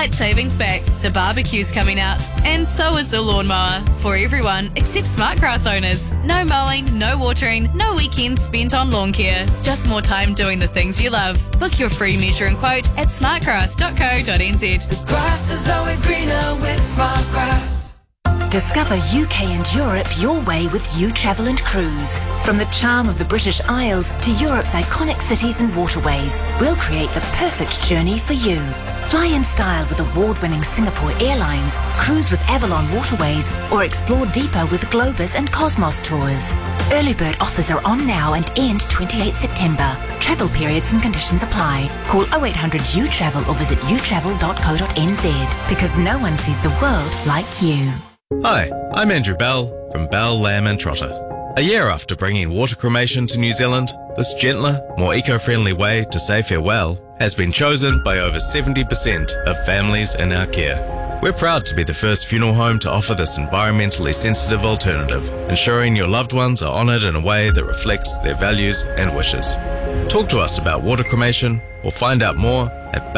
Daylight savings back, the barbecue's coming out, and so is the lawnmower. For everyone except Smartgrass owners. No mowing, no watering, no weekends spent on lawn care. Just more time doing the things you love. Book your free measure and quote at smartgrass.co.nz. The grass is always greener with Smartgrass. Discover UK and Europe your way with You Travel and Cruise. From the charm of the British Isles to Europe's iconic cities and waterways, we'll create the perfect journey for you. Fly in style with award-winning Singapore Airlines, cruise with Avalon Waterways, or explore deeper with Globus and Cosmos Tours. Early bird offers are on now and end 28 September. Travel periods and conditions apply. Call 0800 You Travel or visit youtravel.co.nz, because no one sees the world like you. Hi, I'm Andrew Bell from Bell, Lamb and Trotter. A year after bringing water cremation to New Zealand, this gentler, more eco-friendly way to say farewell has been chosen by over 70% of families in our care. We're proud to be the first funeral home to offer this environmentally sensitive alternative, ensuring your loved ones are honoured in a way that reflects their values and wishes. Talk to us about water cremation or find out more at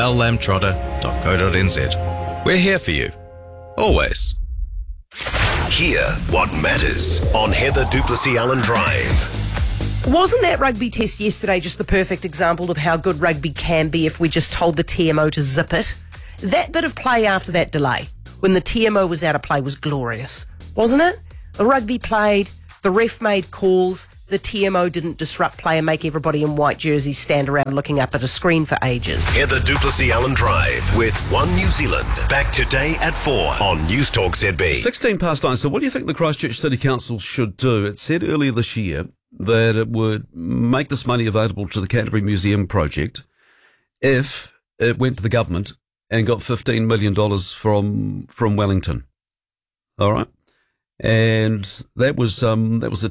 bellambtrotter.co.nz. We're here for you. Always. Hear what matters on Heather Duplessis Allen Drive. Wasn't that rugby test yesterday just the perfect example of how good rugby can be if we just told the TMO to zip it? That bit of play after that delay, when the TMO was out of play, was glorious, wasn't it? The rugby played, the ref made calls, the TMO didn't disrupt play and make everybody in white jerseys stand around looking up at a screen for ages. Heather Duplessis Allen Drive with One New Zealand. Back today at 4 on News Talk ZB. 9:16. So what do you think the Christchurch City Council should do? It said earlier this year that it would make this money available to the Canterbury Museum project if it went to the government and got $15 million from Wellington. All right. And that was a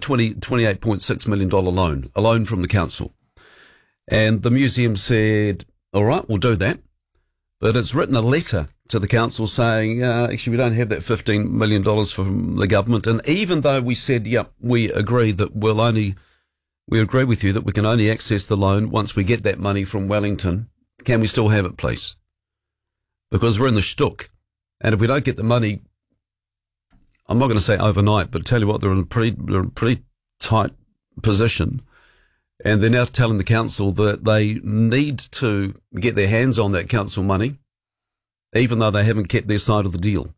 $28.6 million loan, a loan from the council. And the museum said, all right, we'll do that. But it's written a letter to the council saying, actually, we don't have that $15 million from the government. And even though we said, yep, we agree that we agree with you that we can only access the loan once we get that money from Wellington, can we still have it, please? Because we're in the shtuck. And if we don't get the money, I'm not going to say overnight, but tell you what, they're in a pretty tight position. And they're now telling the council that they need to get their hands on that council money, even though they haven't kept their side of the deal.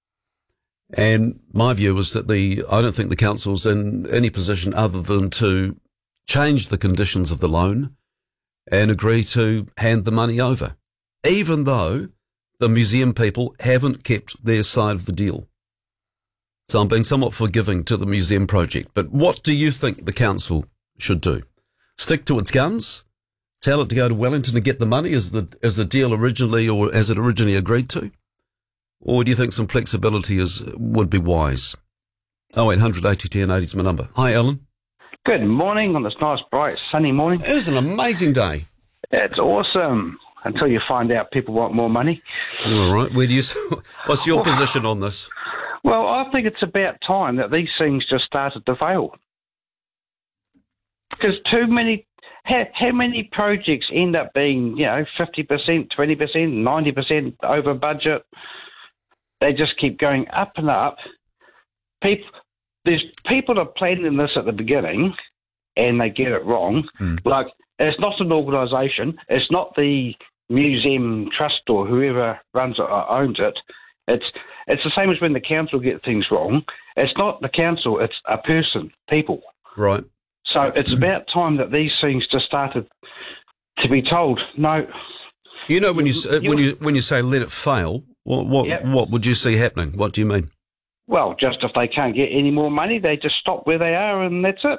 And my view is that I don't think the council's in any position other than to change the conditions of the loan and agree to hand the money over, even though the museum people haven't kept their side of the deal. So I'm being somewhat forgiving to the museum project. But what do you think the council should do? Stick to its guns? Tell it to go to Wellington and get the money as the deal originally, or as it originally agreed to? Or do you think some flexibility would be wise? 0800 80 10 80 is my number. Hi, Alan. Good morning on this nice, bright, sunny morning. It was an amazing day. It's awesome until you find out people want more money. All right. What's your position on this? Well, I think it's about time that these things just started to fail. Because how many projects end up being, 50%, 20%, 90% over budget? They just keep going up and up. There's people are planning this at the beginning, and they get it wrong. Like, it's not an organisation. It's not the museum trust or whoever runs it or owns it. It's the same as when the council get things wrong. It's not the council. It's a person, people. Right. So it's about time that these things just started to be told. No. When you say let it fail, what would you see happening? What do you mean? Well, just if they can't get any more money, they just stop where they are and that's it.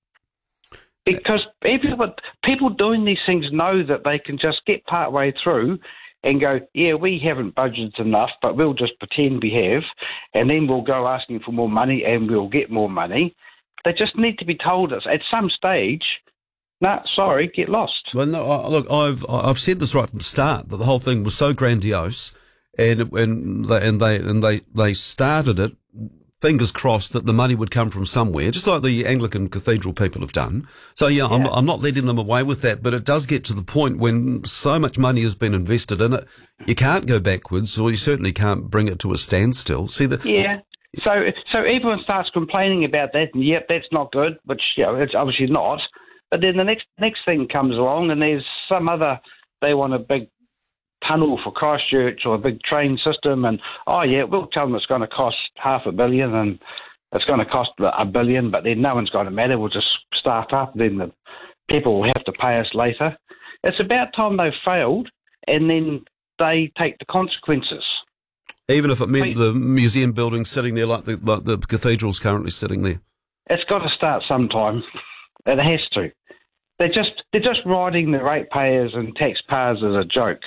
Because people doing these things know that they can just get part way through and go, yeah, we haven't budgeted enough, but we'll just pretend we have, and then we'll go asking for more money and we'll get more money. They just need to be told at some stage, sorry, get lost. Well, no, look, I've said this right from the start, that the whole thing was so grandiose, and they started it fingers crossed that the money would come from somewhere, just like the Anglican Cathedral people have done. So, yeah, I'm not letting them away with that, but it does get to the point when so much money has been invested in it, you can't go backwards, or you certainly can't bring it to a standstill. Yeah. So everyone starts complaining about that, and yep, that's not good, which, it's obviously not. But then the next thing comes along, and there's some other, they want a big tunnel for Christchurch or a big train system, and we'll tell them it's going to cost $500 million and it's going to cost $1 billion, but then no one's going to matter. We'll just start up, then the people will have to pay us later. It's about time they've failed, and then they take the consequences. Even if it meant the museum building sitting there like the cathedral's currently sitting there. It's got to start sometime. It has to. They're just riding the ratepayers and taxpayers as a joke.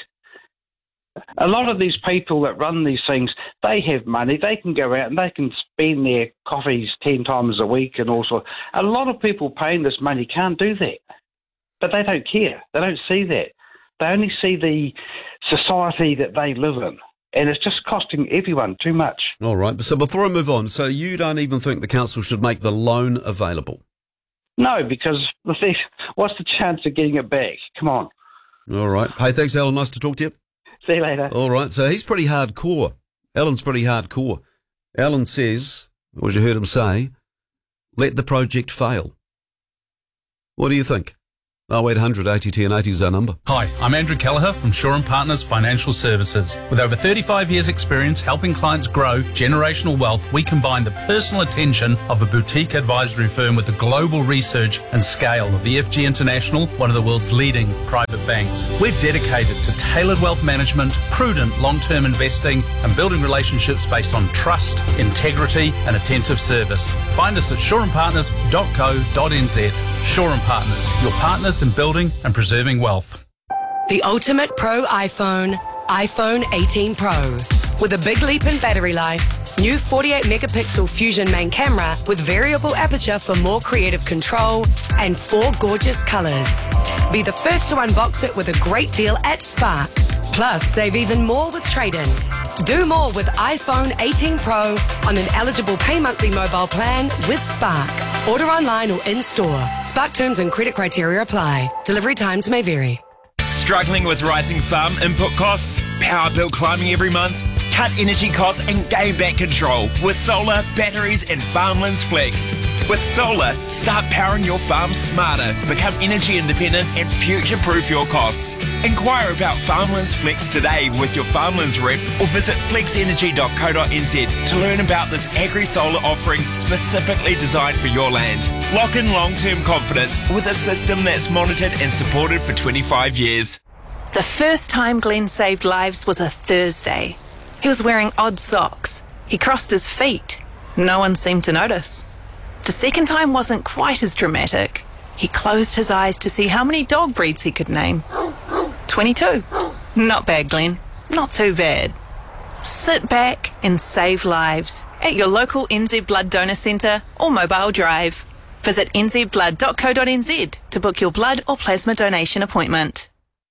A lot of these people that run these things, they have money. They can go out and they can spend their coffees 10 times a week and all sorts. A lot of people paying this money can't do that. But they don't care. They don't see that. They only see the society that they live in. And it's just costing everyone too much. All right. So before I move on, so you don't even think the council should make the loan available? No, because what's the chance of getting it back? Come on. All right. Hey, thanks, Alan. Nice to talk to you. See you later. All right, so he's pretty hardcore. Alan's pretty hardcore. Alan says, as you heard him say, let the project fail. What do you think? 0800 80 10 80 is our number. Hi, I'm Andrew Kelleher from Shaw & Partners Financial Services. With over 35 years' experience helping clients grow generational wealth, we combine the personal attention of a boutique advisory firm with the global research and scale of EFG International, one of the world's leading private banks. We're dedicated to tailored wealth management, prudent long-term investing, and building relationships based on trust, integrity, and attentive service. Find us at shawandpartners.co.nz. Shaw & Partners, your partners in building and preserving wealth. The ultimate pro iPhone 18 Pro. With a big leap in battery life, new 48 megapixel Fusion main camera with variable aperture for more creative control, and 4 gorgeous colours. Be the first to unbox it with a great deal at Spark. Plus, save even more with trade-in. Do more with iPhone 18 Pro on an eligible pay monthly mobile plan with Spark. Order online or in-store. Spark terms and credit criteria apply. Delivery times may vary. Struggling with rising farm input costs? Power bill climbing every month? Cut energy costs and gain back control with solar, batteries and Farmlands Flex. With solar, start powering your farm smarter, become energy independent and future-proof your costs. Inquire about Farmlands Flex today with your Farmlands rep or visit flexenergy.co.nz to learn about this agri-solar offering specifically designed for your land. Lock in long-term confidence with a system that's monitored and supported for 25 years. The first time Glenn saved lives was a Thursday. He was wearing odd socks. He crossed his feet. No one seemed to notice. The second time wasn't quite as dramatic. He closed his eyes to see how many dog breeds he could name. 22. Not bad, Glenn. Not too bad. Sit back and save lives at your local NZ Blood Donor Centre or mobile drive. Visit nzblood.co.nz to book your blood or plasma donation appointment.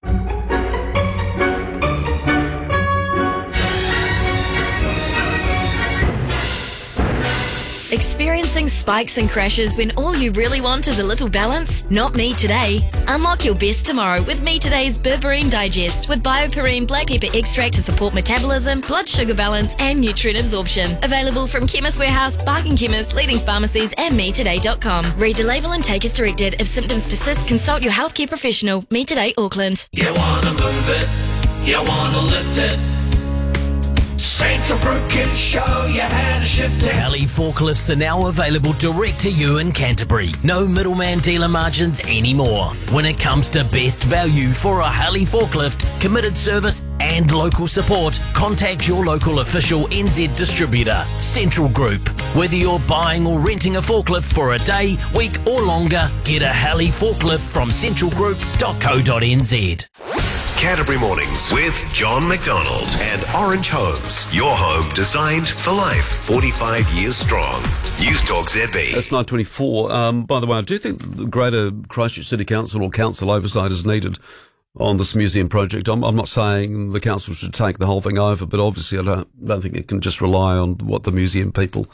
Experiencing spikes and crashes when all you really want is a little balance? Not me today. Unlock your best tomorrow with Me Today's Berberine Digest with BioPerine black pepper extract to support metabolism, blood sugar balance and nutrient absorption. Available from Chemist Warehouse, Bargain Chemist, leading pharmacies and metoday.com. Read the label and take as directed. If symptoms persist, consult your healthcare professional. Me Today, Auckland. You wanna move it, you wanna lift it. Central Group can show you how to shift it. Heli forklifts are now available direct to you in Canterbury. No middleman dealer margins anymore. When it comes to best value for a Heli forklift, committed service and local support, contact your local official NZ distributor, Central Group. Whether you're buying or renting a forklift for a day, week or longer, get a Heli forklift from centralgroup.co.nz. Canterbury Mornings with John McDonald and Orange Homes. Your home designed for life. 45 years strong. News Talk ZB. That's 9:24. By the way, I do think the Greater Christchurch City Council or council oversight is needed on this museum project. I'm not saying the council should take the whole thing over, but obviously I don't think it can just rely on what the museum people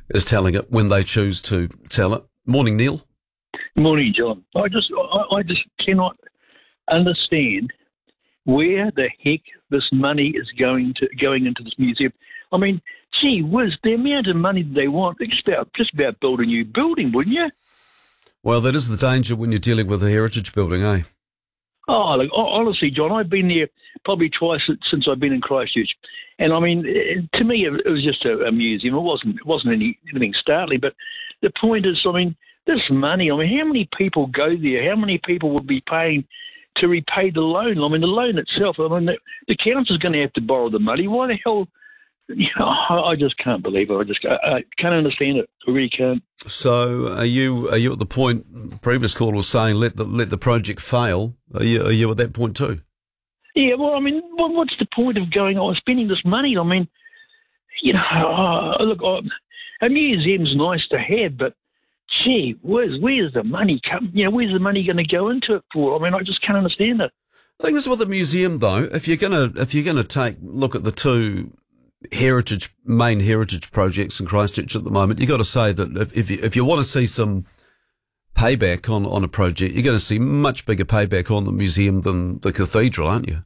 is telling it when they choose to tell it. Morning, Neil. Morning, John. I just cannot understand where the heck this money is going into this museum. I mean, gee whiz, the amount of money they want, just about build a new building, wouldn't you? Well, that is the danger when you're dealing with a heritage building, eh? Oh, look, honestly, John, I've been there probably twice since I've been in Christchurch, and I mean, to me, it was just a museum. It wasn't anything startling, but the point is, I mean, this money. I mean, how many people go there? How many people would be paying to repay the loan? I mean, the loan itself. I mean, the council's going to have to borrow the money. Why the hell? You know, I just can't believe it. I can't understand it. I really can't. So, are you at the point? The previous caller was saying let the project fail. Are you at that point too? Yeah. Well, I mean, what's the point of going on spending this money? I mean, you know, look, a museum's nice to have, but gee, where's the money come? You know, where's the money going to go into it for? I mean, I just can't understand it. The thing is with the museum, though, if you're gonna take look at the two main heritage projects in Christchurch at the moment, you got to say that if you want to see some payback on a project, you're going to see much bigger payback on the museum than the cathedral, aren't you?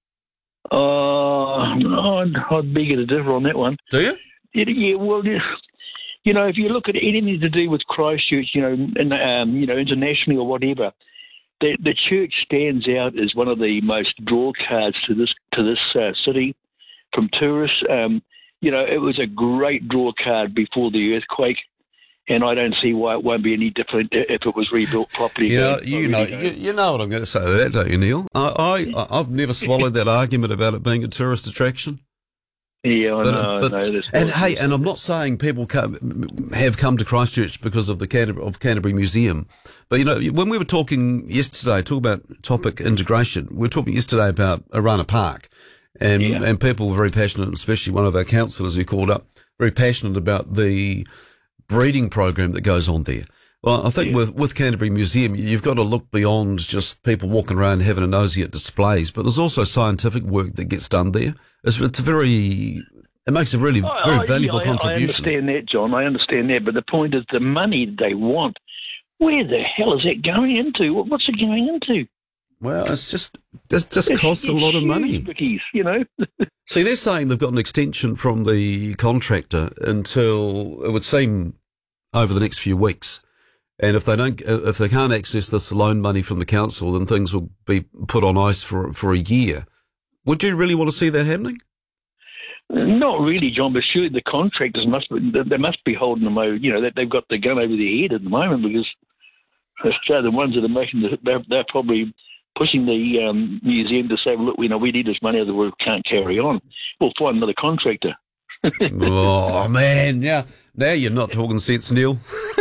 I'd beg to differ on that one. Do you? Yeah. Well, you know, if you look at anything to do with Christchurch, you know, and you know, internationally or whatever, the church stands out as one of the most draw cards to this city from tourists. You know, it was a great draw card before the earthquake, and I don't see why it won't be any different if it was rebuilt properly. You know what I'm going to say to that, don't you, Neil? I've never swallowed that argument about it being a tourist attraction. Yeah, I know. And I'm not saying people have come to Christchurch because of the Canterbury Museum, but you know, when we were talking about topic integration, we were talking yesterday about Arana Park. And people were very passionate, especially one of our councillors who called up, very passionate about the breeding program that goes on there. Well, I think with Canterbury Museum, you've got to look beyond just people walking around having a nosy at displays, but there's also scientific work that gets done there. It makes a very valuable contribution. I understand that, John. I understand that, but the point is the money they want. Where the hell is it going into? What's it going into? Well, it just costs a lot of money. You know. See, they're saying they've got an extension from the contractor until, it would seem, over the next few weeks. And if they can't access this loan money from the council, then things will be put on ice for a year. Would you really want to see that happening? Not really, John, but surely the contractors must be holding them over. You know, that they've got the gun over their head at the moment, because the ones that are making they're probably pushing the museum to say, look, we need this money, otherwise we can't carry on. We'll find another contractor. Oh, man. Now you're not talking sense, Neil.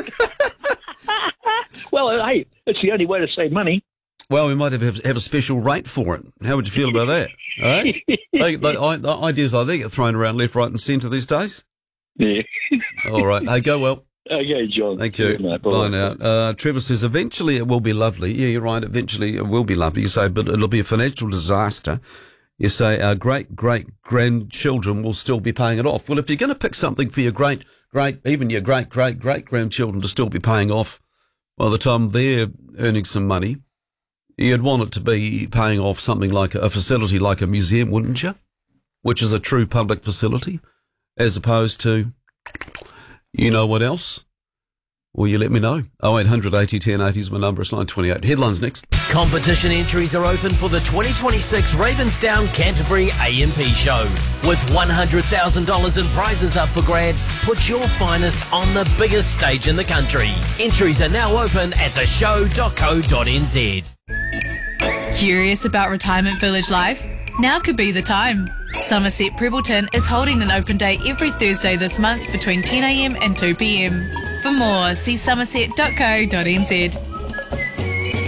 Well, hey, it's the only way to save money. Well, we might have a special rate for it. How would you feel about that? The ideas like that get thrown around left, right and centre these days. Yeah. All right. Hey, go well. Okay, John. Thank you. Bye now. Trevor says, eventually it will be lovely. Yeah, you're right. Eventually it will be lovely. You say, but it'll be a financial disaster. You say our great-great-grandchildren will still be paying it off. Well, if you're going to pick something for your even your great-great-great-grandchildren to still be paying off by the time they're earning some money, you'd want it to be paying off something like a facility like a museum, wouldn't you? Which is a true public facility, as opposed to, you know what else? Will you let me know? 0800 80 10 80 is my number. It's line 28. Headlines next. Competition entries are open for the 2026 Ravensdown Canterbury AMP show. With $100,000 in prizes up for grabs, put your finest on the biggest stage in the country. Entries are now open at theshow.co.nz. Curious about retirement village life? Now could be the time. Somerset Prebbleton is holding an open day every Thursday this month between 10 a.m. and 2 p.m. For more, see somerset.co.nz.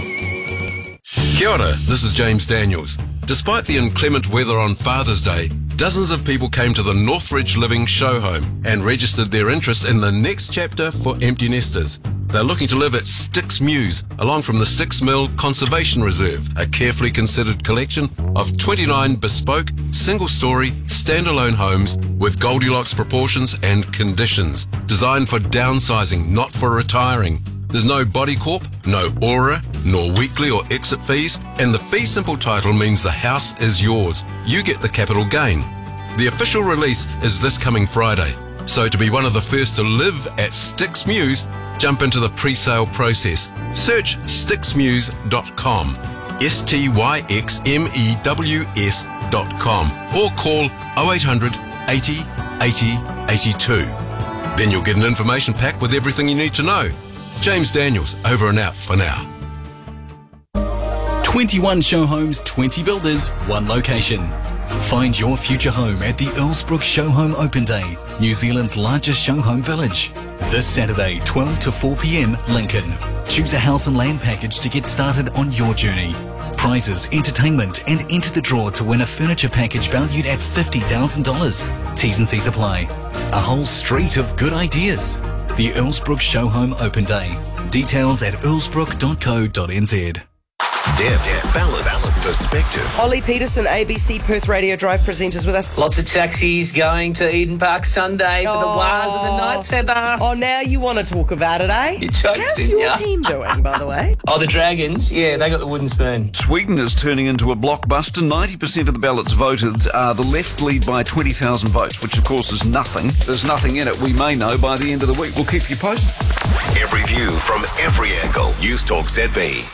Kia ora, this is James Daniels. Despite the inclement weather on Father's Day, dozens of people came to the Northridge Living show home and registered their interest in the next chapter for empty nesters. They're looking to live at Styx Mews, along from the Styx Mill Conservation Reserve, a carefully considered collection of 29 bespoke, single-storey, standalone homes with Goldilocks proportions and conditions, designed for downsizing, not for retiring. There's no body corp, no aura, nor weekly or exit fees, and the fee simple title means the house is yours. You get the capital gain. The official release is this coming Friday. So to be one of the first to live at Styx Mews, jump into the pre-sale process. Search styxmews.com, STYXMEWS.com, or call 0800 80 80 82. Then you'll get an information pack with everything you need to know. James Daniels, over and out for now. 21 show homes, 20 builders, one location. Find your future home at the Earlsbrook Show Home Open Day, New Zealand's largest show home village. This Saturday, 12 to 4 p.m, Lincoln. Choose a house and land package to get started on your journey. Prizes, entertainment, and enter the draw to win a furniture package valued at $50,000. T's and C's apply. A whole street of good ideas. The Earlsbrook Show Home Open Day. Details at earlsbrook.co.nz. Depth, balance, perspective. Ollie Peterson, ABC Perth Radio Drive presenters with us. Lots of taxis going to Eden Park Sunday for the Wars of the Night Centre. Oh, now you want to talk about it, eh? You choked, How's your team doing, by the way? Oh, the Dragons? Yeah, they got the wooden spoon. Sweden is turning into a blockbuster. 90% of the ballots voted. The left lead by 20,000 votes, which of course is nothing. There's nothing in it. We may know by the end of the week. We'll keep you posted. Every view from every angle. News Talk ZB.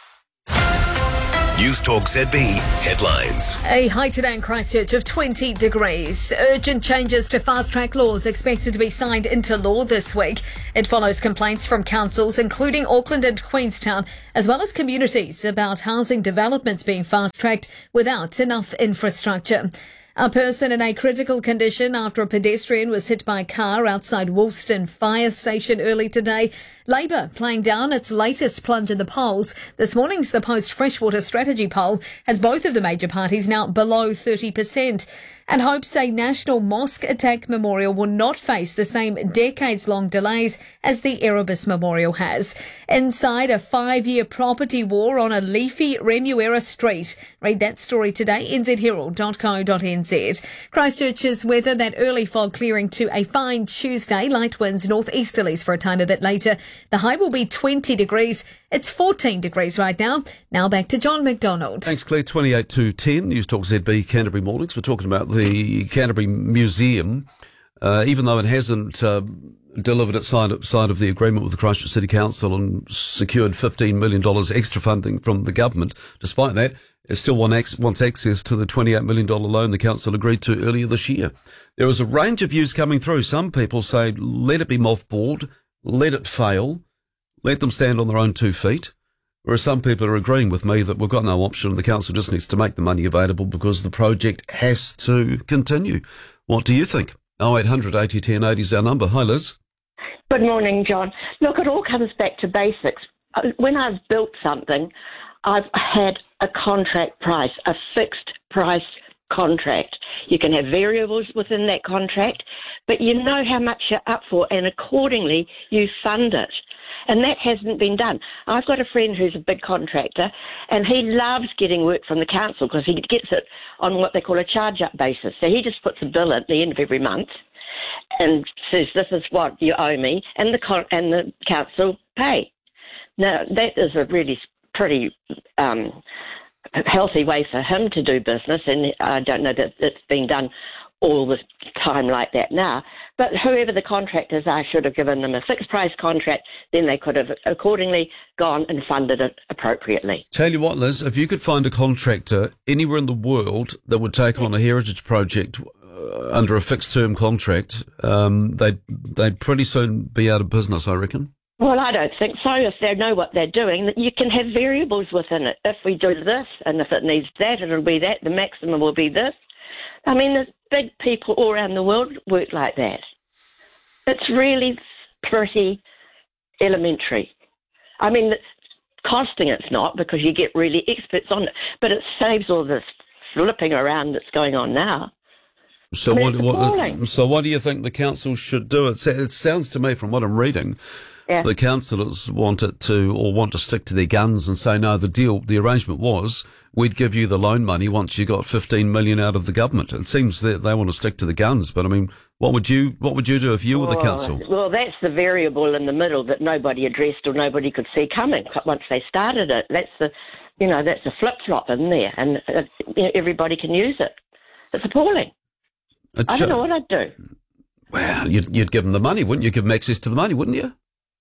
News Talk ZB headlines. A high today in Christchurch of 20 degrees. Urgent changes to fast-track laws expected to be signed into law this week. It follows complaints from councils, including Auckland and Queenstown, as well as communities, about housing developments being fast-tracked without enough infrastructure. A person in a critical condition after a pedestrian was hit by a car outside Woolston Fire Station early today. Labour playing down its latest plunge in the polls. This morning's The Post Freshwater Strategy poll has both of the major parties now below 30%. And hopes a national mosque attack memorial will not face the same decades-long delays as the Erebus Memorial has. Inside a 5-year property war on a leafy Remuera street. Read that story today, nzherald.co.nz. Christchurch's weather, that early fog clearing to a fine Tuesday. Light winds northeasterlies for a time a bit later. The high will be 20 degrees. It's 14 degrees right now. Now back to John McDonald. Thanks, Claire. 28 to 10. News Talk ZB Canterbury Mornings. We're talking about the Canterbury Museum. Even though it hasn't delivered its side of the agreement with the Christchurch City Council and secured $15 million extra funding from the government, despite that, it still wants access to the $28 million loan the council agreed to earlier this year. There is a range of views coming through. Some people say, let it be mothballed, let it fail, let them stand on their own 2 feet. Whereas some people are agreeing with me that we've got no option. The council just needs to make the money available because the project has to continue. What do you think? 0800 80 10 80 is our number. Hi, Liz. Good morning, John. Look, it all comes back to basics. When I've built something, I've had a contract price, a fixed price contract. You can have variables within that contract, but you know how much you're up for, and accordingly you fund it. And that hasn't been done. I've got a friend who's a big contractor, and he loves getting work from the council because he gets it on what they call a charge-up basis. So he just puts a bill at the end of every month and says, this is what you owe me, and the council pay. Now, that is a really pretty healthy way for him to do business, and I don't know that it's being done all the time like that now. But whoever the contractors are should have given them a fixed price contract, then they could have accordingly gone and funded it appropriately. Tell you what, Liz, if you could find a contractor anywhere in the world that would take on a heritage project under a fixed term contract, they'd pretty soon be out of business, I reckon. Well, I don't think so. If they know what they're doing, you can have variables within it. If we do this, and if it needs that, it'll be that. The maximum will be this. I mean, there's big people all around the world work like that. It's really pretty elementary. I mean, costing it's not, because you get really experts on it, but it saves all this flipping around that's going on now. So I mean, what do you think the council should do? It sounds to me, from what I'm reading, the councillors want to stick to their guns and say, no, the arrangement was we'd give you the loan money once you got 15 million out of the government. It seems that they want to stick to the guns, but I mean, what would you do if you were the council? Well, that's the variable in the middle that nobody addressed or nobody could see coming once they started it. That's the flip-flop in there, and everybody can use it. It's appalling. I don't know what I'd do. Well, you'd give them the money, wouldn't you? Give them access to the money, wouldn't you?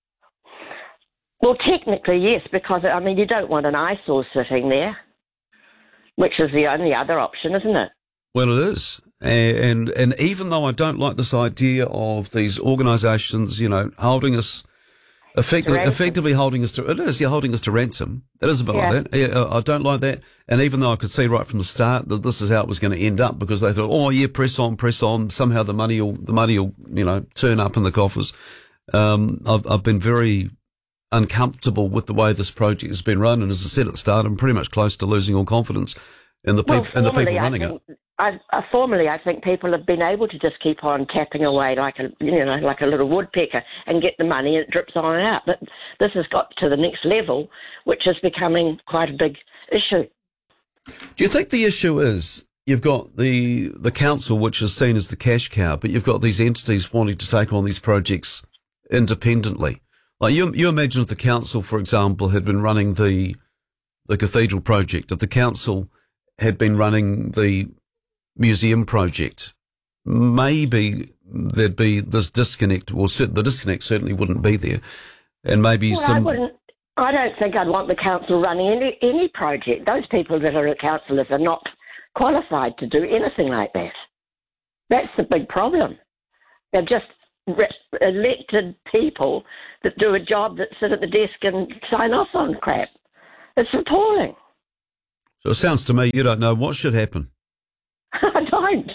Well, technically, yes, because, I mean, you don't want an eyesore sitting there, which is the only other option, isn't it? Well, it is. And even though I don't like this idea of these organisations, holding us, effectively holding us to ransom. It is a bit like that. I don't like that. And even though I could see right from the start that this is how it was going to end up, because they thought, press on. Somehow the money will, turn up in the coffers. I've been very uncomfortable with the way this project has been run, and as I said at the start, I'm pretty much close to losing all confidence in the people running it. Formerly, I think people have been able to just keep on tapping away like a little woodpecker and get the money, and it drips on and out. But this has got to the next level, which is becoming quite a big issue. Do you think the issue is you've got the council, which is seen as the cash cow, but you've got these entities wanting to take on these projects independently? Like you imagine if the council, for example, had been running the cathedral project, if the council had been running the museum project, maybe there'd be this disconnect, or the disconnect certainly wouldn't be there, and maybe I don't think I'd want the council running any project. Those people that are councillors are not qualified to do anything like that. That's the big problem. They're just elected people that do a job, that sit at the desk and sign off on crap. It's appalling. So it sounds to me you don't know what should happen. I don't.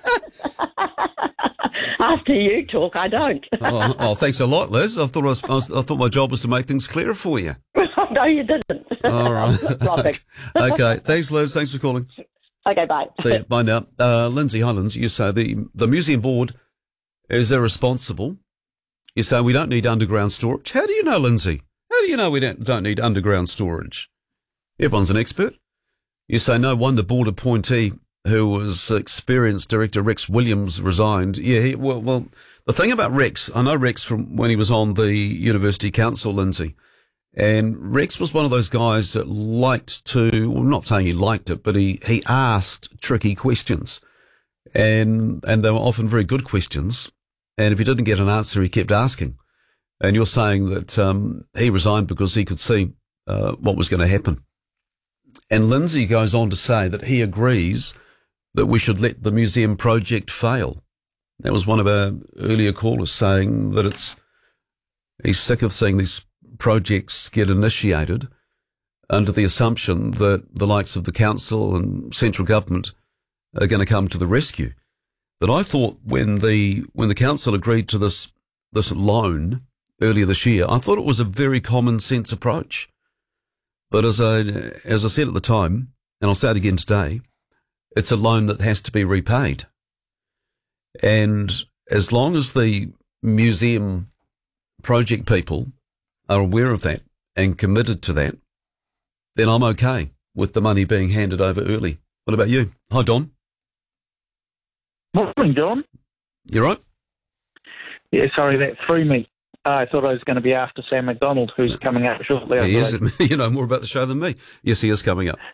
After you talk, I don't. Oh, thanks a lot, Liz. I thought my job was to make things clearer for you. No, you didn't. All right. Okay. Thanks, Liz. Thanks for calling. Okay, bye. See you. Bye now. Lindsay Highlands, you say the museum board is irresponsible. You say we don't need underground storage. How do you know, Lindsay? How do you know we don't need underground storage? Everyone's an expert. You say no wonder board appointee who was experienced director Rex Williams resigned. Yeah, well, the thing about Rex, I know Rex from when he was on the University Council, Lindsay, and Rex was one of those guys that liked to, well, not saying he liked it, but he asked tricky questions, and they were often very good questions, and if he didn't get an answer, he kept asking. And you're saying that he resigned because he could see what was going to happen. And Lindsay goes on to say that he agrees that we should let the museum project fail. That was one of our earlier callers saying that he's sick of seeing these projects get initiated under the assumption that the likes of the council and central government are going to come to the rescue. But I thought when the council agreed to this loan earlier this year, I thought it was a very common sense approach. But as I said at the time, and I'll say it again today, it's a loan that has to be repaid. And as long as the museum project people are aware of that and committed to that, then I'm okay with the money being handed over early. What about you? Hi, Don. Morning, John. You right? Yeah, sorry, that threw me. I thought I was going to be after Sam McDonald, who's coming up shortly. He is. You know more about the show than me. Yes, he is coming up.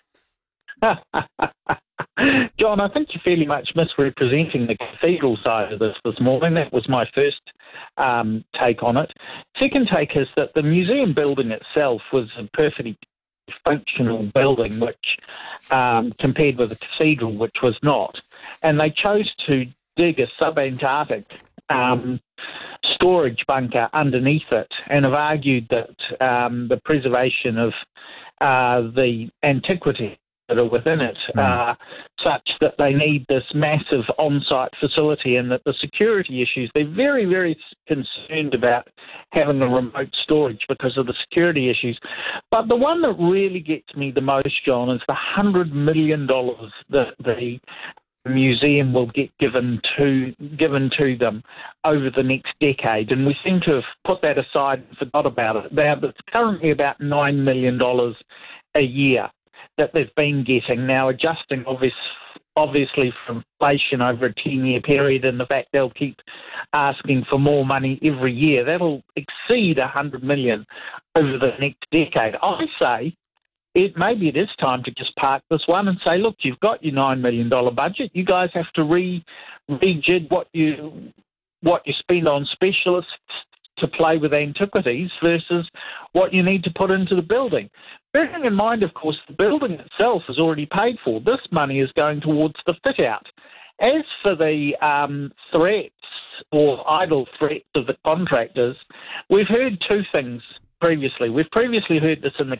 John, I think you're fairly much misrepresenting the cathedral side of this morning. That was my first take on it. Second take is that the museum building itself was a perfectly functional building, which compared with the cathedral, which was not. And they chose to dig a subantarctic storage bunker underneath it, and have argued that the preservation of the antiquity that are within it are such that they need this massive on-site facility, and that the security issues, they're very, very concerned about having a remote storage because of the security issues. But the one that really gets me the most, John, is the $100 million that the the museum will get given to them over the next decade, and we seem to have put that aside and forgot about it. Now, it's currently about $9 million a year that they've been getting. Now, adjusting obviously for inflation over a 10-year period and the fact they'll keep asking for more money every year, that'll exceed $100 million over the next decade. I say maybe it is time to just park this one and say, look, you've got your $9 million budget. You guys have to rejig what you spend on specialists to play with antiquities versus what you need to put into the building. Bearing in mind, of course, the building itself is already paid for. This money is going towards the fit-out. As for the threats or idle threats of the contractors, we've heard two things previously. We've previously heard this in the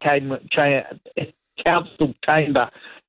council chamber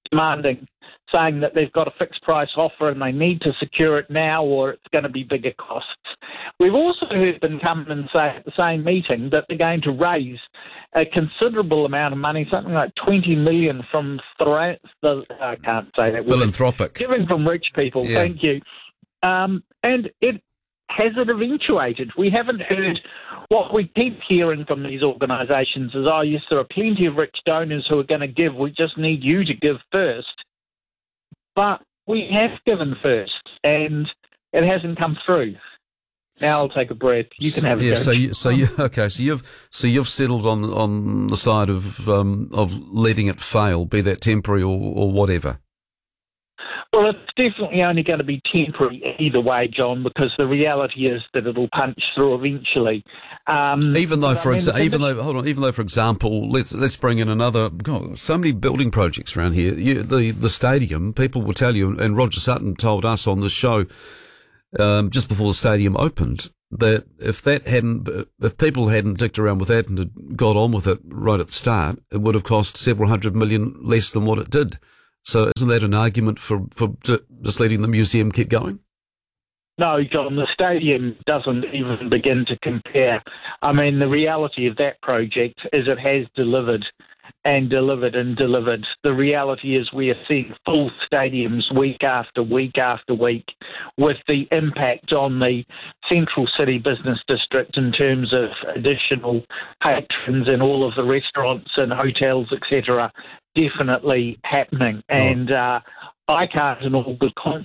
saying that they've got a fixed price offer and they need to secure it now or it's going to be bigger costs. We've also heard them come and say at the same meeting that they're going to raise a considerable amount of money, something like $20 million from I can't say that word. Philanthropic. Giving from rich people, Yeah. Thank you. And has it eventuated? We haven't heard. What we keep hearing from these organisations is, oh, yes, there are plenty of rich donors who are going to give. We just need you to give first. But we have given first, and it hasn't come through. Now I'll take a breath. You can have a go. So you've settled on the side of letting it fail, be that temporary or whatever. Well, it's definitely only going to be temporary either way, John, because the reality is that it'll punch through eventually. Even though, for example, let's bring in another. God, so many building projects around here. The stadium, people will tell you, and Roger Sutton told us on the show just before the stadium opened, that if people hadn't dicked around with that and had got on with it right at the start, it would have cost several $100 million less than what it did. So isn't that an argument for just letting the museum keep going? No, John, the stadium doesn't even begin to compare. I mean, the reality of that project is it has delivered and delivered and delivered. The reality is we are seeing full stadiums week after week after week, with the impact on the central city business district in terms of additional patrons and all of the restaurants and hotels, etc., definitely happening. And I can't in all good conscience